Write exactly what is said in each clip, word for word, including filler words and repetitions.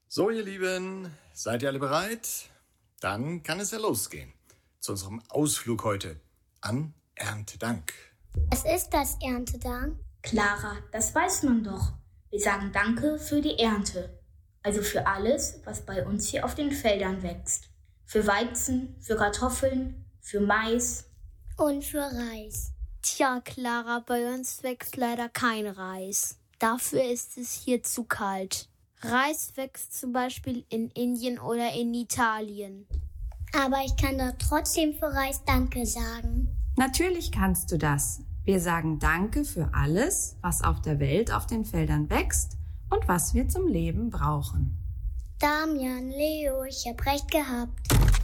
So, ihr Lieben, seid ihr alle bereit? Dann kann es ja losgehen zu unserem Ausflug heute an Erntedank. Was ist das Erntedank? Clara, das weiß man doch. Wir sagen Danke für die Ernte. Also für alles, was bei uns hier auf den Feldern wächst. Für Weizen, für Kartoffeln, für Mais. Und für Reis. Tja, Clara, bei uns wächst leider kein Reis. Dafür ist es hier zu kalt. Reis wächst zum Beispiel in Indien oder in Italien. Aber ich kann doch trotzdem für Reis Danke sagen. Natürlich kannst du das. Wir sagen Danke für alles, was auf der Welt auf den Feldern wächst und was wir zum Leben brauchen. Damian, Leo, ich hab recht gehabt.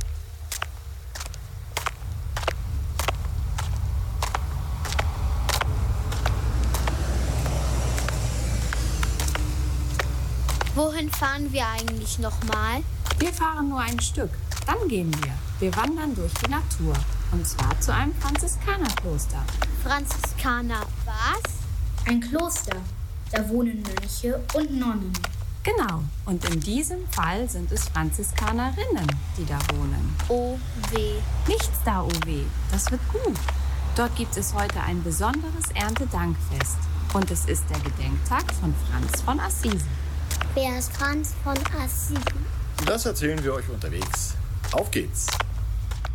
Wohin fahren wir eigentlich nochmal? Wir fahren nur ein Stück, dann gehen wir. Wir wandern durch die Natur, und zwar zu einem Franziskanerkloster. Franziskaner was? Ein Kloster. Da wohnen Mönche und Nonnen. Genau, und in diesem Fall sind es Franziskanerinnen, die da wohnen. Oh weh. Nichts da, oh weh, das wird gut. Dort gibt es heute ein besonderes Erntedankfest. Und es ist der Gedenktag von Franz von Assisi. Wer ist Franz von Assisi? Das erzählen wir euch unterwegs. Auf geht's!